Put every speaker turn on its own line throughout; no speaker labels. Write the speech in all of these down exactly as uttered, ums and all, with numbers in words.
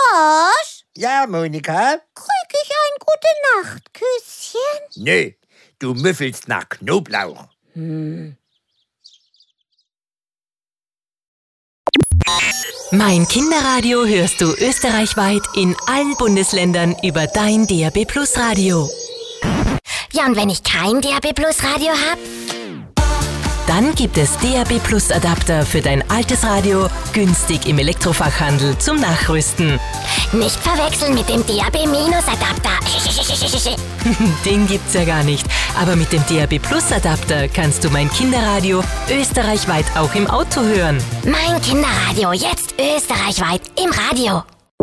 Schorsch?
Ja, Monika?
Krieg ich ein Gute-Nacht-Küsschen?
Nö, du müffelst nach Knoblauch.
Hm.
Mein Kinderradio hörst du österreichweit in allen Bundesländern über dein D A B Plus Radio.
Ja, und wenn ich kein D A B Plus Radio hab?
Dann gibt es D A B Plus Adapter für dein altes Radio günstig im Elektrofachhandel zum Nachrüsten.
Nicht verwechseln mit dem D A B Adapter.
Den gibt's ja gar nicht. Aber mit dem D A B Plus Adapter kannst du mein Kinderradio österreichweit auch im Auto hören.
Mein Kinderradio, jetzt österreichweit im Radio.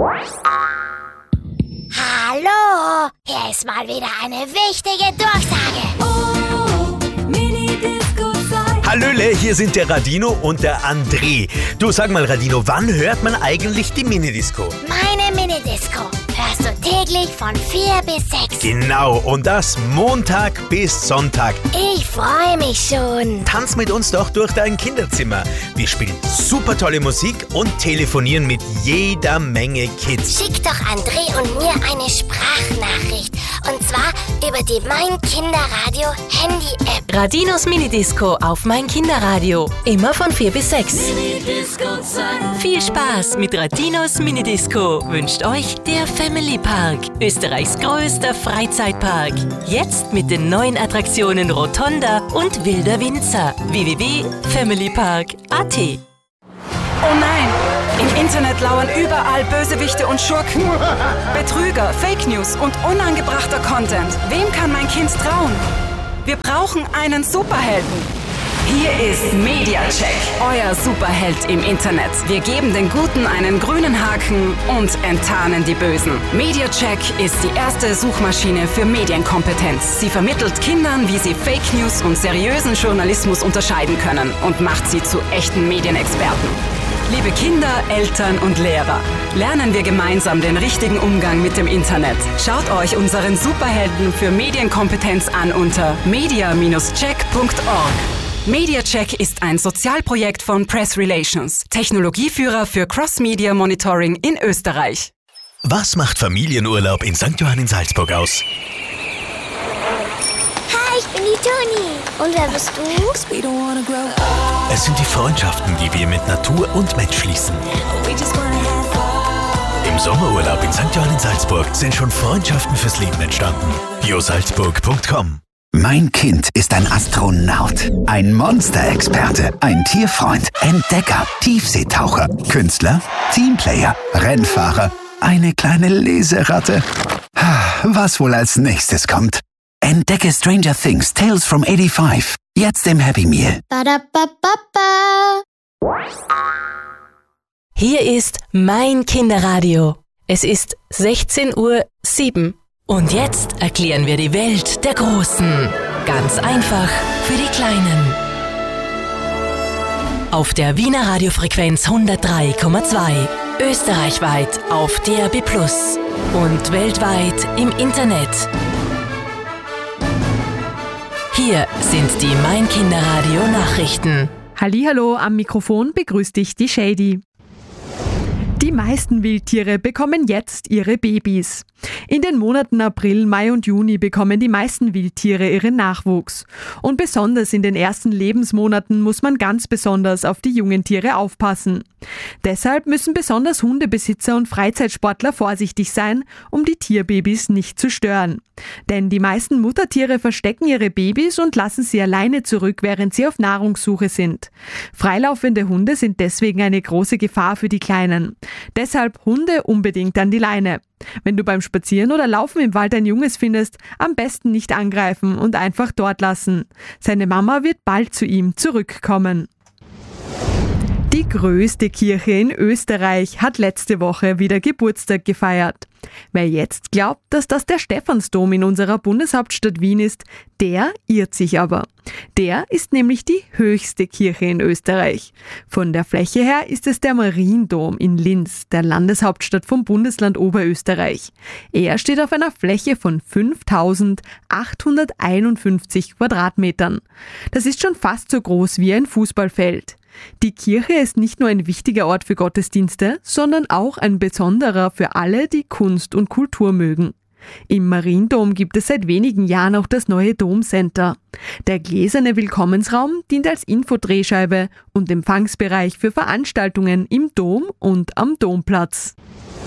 Hallo, hier ist mal wieder eine wichtige Durchsage.
Oh, Mini-Disco-Zeit.
Hallöle, hier sind der Radino und der André. Du, sag mal Radino, wann hört man eigentlich die Minidisco?
Meine Minidisco hörst du täglich von vier bis sechs.
Genau, und das Montag bis Sonntag.
Ich freue mich schon.
Tanz mit uns doch durch dein Kinderzimmer. Wir spielen super tolle Musik und telefonieren mit jeder Menge Kids.
Schick doch André und mir eine Sprachnachricht. Und zwar über die Mein Kinderradio Handy-App.
Radinos Minidisco auf Mein Kinderradio. Immer von vier bis sechs.
Mini-Disco-Zeit.
Viel Spaß mit Radinos Minidisco wünscht euch der Family Park, Österreichs größter Freizeitpark. Jetzt mit den neuen Attraktionen Rotonda und Wilder Winzer. w w w punkt family park punkt a t.
Oh nein! Im Internet lauern überall Bösewichte und Schurken. Betrüger, Fake News und unangebrachter Content. Wem kann mein Kind trauen? Wir brauchen einen Superhelden. Hier ist MediaCheck, euer Superheld im Internet. Wir geben den Guten einen grünen Haken und enttarnen die Bösen. MediaCheck ist die erste Suchmaschine für Medienkompetenz. Sie vermittelt Kindern, wie sie Fake News und seriösen Journalismus unterscheiden können und macht sie zu echten Medienexperten. Liebe Kinder, Eltern und Lehrer, lernen wir gemeinsam den richtigen Umgang mit dem Internet. Schaut euch unseren Superhelden für Medienkompetenz an unter media Bindestrich check punkt org. MediaCheck ist ein Sozialprojekt von Press Relations, Technologieführer für Cross-Media Monitoring in Österreich.
Was macht Familienurlaub in Sankt Johann in Salzburg aus?
Hi, ich bin die Toni. Und wer bist du?
Es sind die Freundschaften, die wir mit Natur und Mensch schließen. Im Sommerurlaub in Sankt Johann in Salzburg sind schon Freundschaften fürs Leben entstanden. bio salzburg punkt com.
Mein Kind ist ein Astronaut, ein Monsterexperte, ein Tierfreund, Entdecker, Tiefseetaucher, Künstler, Teamplayer, Rennfahrer, eine kleine Leseratte. Was wohl als nächstes kommt? Entdecke Stranger Things Tales from fünfundachtzig. Jetzt im Happy Meal.
Ba-da-ba-ba-ba.
Hier ist Mein Kinderradio. Es ist sechzehn Uhr sieben. Und jetzt erklären wir die Welt der Großen. Ganz einfach für die Kleinen. Auf der Wiener Radiofrequenz hundertdrei Komma zwei. Österreichweit auf D A B Plus. Und weltweit im Internet. Hier sind die Mein Kinderradio Nachrichten.
Hallihallo, am Mikrofon begrüßt dich die Shady. Die meisten Wildtiere bekommen jetzt ihre Babys. In den Monaten April, Mai und Juni bekommen die meisten Wildtiere ihren Nachwuchs. Und besonders in den ersten Lebensmonaten muss man ganz besonders auf die jungen Tiere aufpassen. Deshalb müssen besonders Hundebesitzer und Freizeitsportler vorsichtig sein, um die Tierbabys nicht zu stören. Denn die meisten Muttertiere verstecken ihre Babys und lassen sie alleine zurück, während sie auf Nahrungssuche sind. Freilaufende Hunde sind deswegen eine große Gefahr für die Kleinen. Deshalb Hunde unbedingt an die Leine. Wenn du beim Spazieren oder Laufen im Wald ein Junges findest, am besten nicht angreifen und einfach dort lassen. Seine Mama wird bald zu ihm zurückkommen. Die größte Kirche in Österreich hat letzte Woche wieder Geburtstag gefeiert. Wer jetzt glaubt, dass das der Stephansdom in unserer Bundeshauptstadt Wien ist, der irrt sich aber. Der ist nämlich die höchste Kirche in Österreich. Von der Fläche her ist es der Mariendom in Linz, der Landeshauptstadt vom Bundesland Oberösterreich. Er steht auf einer Fläche von fünftausendachthunderteinundfünfzig Quadratmetern. Das ist schon fast so groß wie ein Fußballfeld. Die Kirche ist nicht nur ein wichtiger Ort für Gottesdienste, sondern auch ein besonderer für alle, die Kunst und Kultur mögen. Im Mariendom gibt es seit wenigen Jahren auch das neue Domcenter. Der gläserne Willkommensraum dient als Infodrehscheibe und Empfangsbereich für Veranstaltungen im Dom und am Domplatz.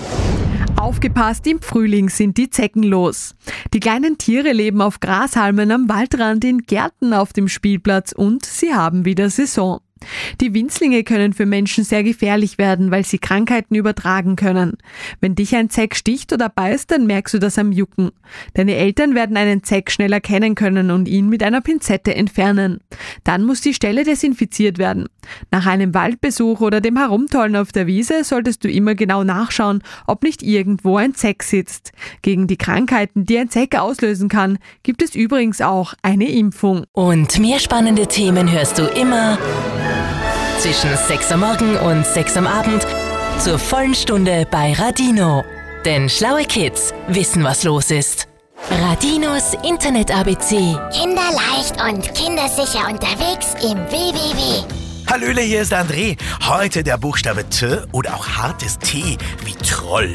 Aufgepasst, im Frühling sind die Zecken los. Die kleinen Tiere leben auf Grashalmen am Waldrand, in Gärten auf dem Spielplatz und sie haben wieder Saison. Die Winzlinge können für Menschen sehr gefährlich werden, weil sie Krankheiten übertragen können. Wenn dich ein Zeck sticht oder beißt, dann merkst du das am Jucken. Deine Eltern werden einen Zeck schnell erkennen können und ihn mit einer Pinzette entfernen. Dann muss die Stelle desinfiziert werden. Nach einem Waldbesuch oder dem Herumtollen auf der Wiese solltest du immer genau nachschauen, ob nicht irgendwo ein Zeck sitzt. Gegen die Krankheiten, die ein Zeck auslösen kann, gibt es übrigens auch eine Impfung.
Und mehr spannende Themen hörst du immer zwischen sechs Uhr morgen und sechs Uhr am Abend zur vollen Stunde bei Radino. Denn schlaue Kids wissen, was los ist. Radinos Internet-A B C.
Kinderleicht und kindersicher unterwegs im W W W.
Hallöle, hier ist André. Heute der Buchstabe T oder auch hartes T wie Troll.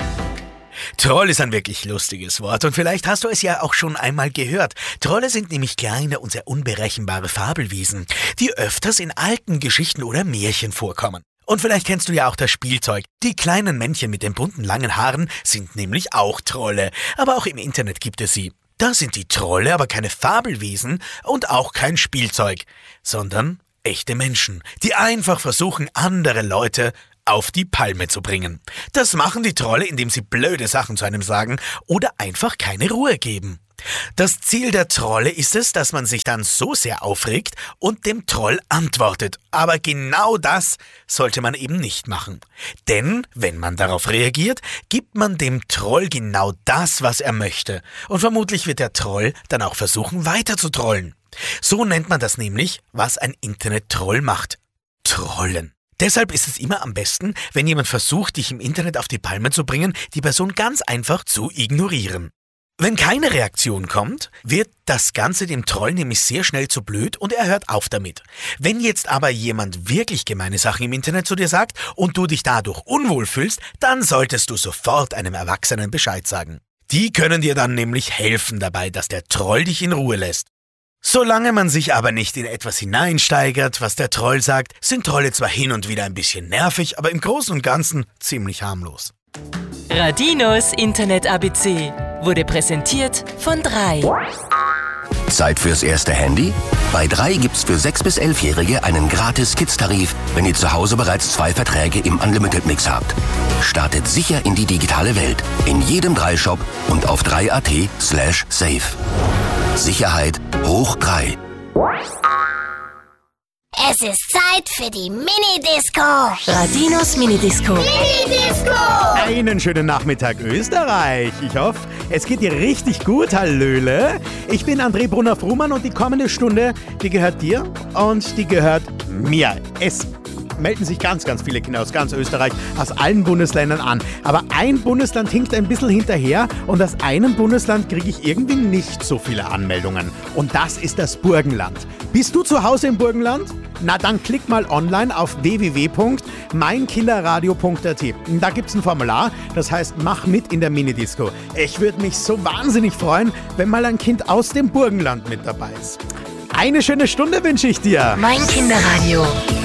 Troll ist ein wirklich lustiges Wort und vielleicht hast du es ja auch schon einmal gehört. Trolle sind nämlich kleine und sehr unberechenbare Fabelwesen, die öfters in alten Geschichten oder Märchen vorkommen. Und vielleicht kennst du ja auch das Spielzeug. Die kleinen Männchen mit den bunten langen Haaren sind nämlich auch Trolle, aber auch im Internet gibt es sie. Da sind die Trolle aber keine Fabelwesen und auch kein Spielzeug, sondern echte Menschen, die einfach versuchen, andere Leute auf die Palme zu bringen. Das machen die Trolle, indem sie blöde Sachen zu einem sagen oder einfach keine Ruhe geben. Das Ziel der Trolle ist es, dass man sich dann so sehr aufregt und dem Troll antwortet. Aber genau das sollte man eben nicht machen. Denn wenn man darauf reagiert, gibt man dem Troll genau das, was er möchte. Und vermutlich wird der Troll dann auch versuchen, weiter zu trollen. So nennt man das nämlich, was ein Internet-Troll macht. Trollen. Deshalb ist es immer am besten, wenn jemand versucht, dich im Internet auf die Palme zu bringen, die Person ganz einfach zu ignorieren. Wenn keine Reaktion kommt, wird das Ganze dem Troll nämlich sehr schnell zu blöd und er hört auf damit. Wenn jetzt aber jemand wirklich gemeine Sachen im Internet zu dir sagt und du dich dadurch unwohl fühlst, dann solltest du sofort einem Erwachsenen Bescheid sagen. Die können dir dann nämlich helfen dabei, dass der Troll dich in Ruhe lässt. Solange man sich aber nicht in etwas hineinsteigert, was der Troll sagt, sind Trolle zwar hin und wieder ein bisschen nervig, aber im Großen und Ganzen ziemlich harmlos.
Radinos Internet-A B C wurde präsentiert von drei.
Zeit fürs erste Handy? Bei drei gibt's für sechs- bis elfjährige einen gratis Kids-Tarif, wenn ihr zu Hause bereits zwei Verträge im Unlimited-Mix habt. Startet sicher in die digitale Welt. In jedem drei Shop und auf drei Punkt at slash safe. Sicherheit hoch drei.
Es ist Zeit für die Mini-Disco.
Radinos Mini-Disco.
Mini-Disco.
Einen schönen Nachmittag Österreich. Ich hoffe, es geht dir richtig gut, Hallöle. Ich bin André Brunner-Frumann und die kommende Stunde, die gehört dir und die gehört mir. Es melden sich ganz, ganz viele Kinder aus ganz Österreich, aus allen Bundesländern an. Aber ein Bundesland hinkt ein bisschen hinterher und aus einem Bundesland kriege ich irgendwie nicht so viele Anmeldungen. Und das ist das Burgenland. Bist du zu Hause im Burgenland? Na dann klick mal online auf w w w punkt mein kinderradio punkt a t. Da gibt es ein Formular, das heißt, mach mit in der Minidisco. Ich würde mich so wahnsinnig freuen, wenn mal ein Kind aus dem Burgenland mit dabei ist. Eine schöne Stunde wünsche ich dir.
Mein Kinderradio.